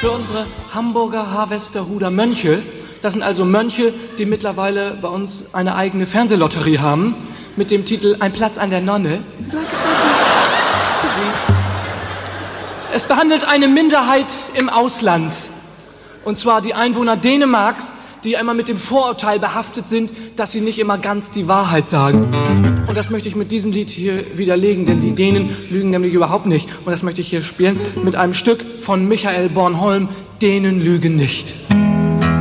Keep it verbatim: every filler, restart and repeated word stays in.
für unsere Hamburger Harvesterhuder Mönche. Das sind also Mönche, die mittlerweile bei uns eine eigene Fernsehlotterie haben mit dem Titel Ein Platz an der Nonne. Es behandelt eine Minderheit im Ausland. Und zwar die Einwohner Dänemarks, die einmal mit dem Vorurteil behaftet sind, dass sie nicht immer ganz die Wahrheit sagen. Und das möchte ich mit diesem Lied hier widerlegen, denn die Dänen lügen nämlich überhaupt nicht. Und das möchte ich hier spielen mit einem Stück von Michael Bornholm, Dänen lügen nicht.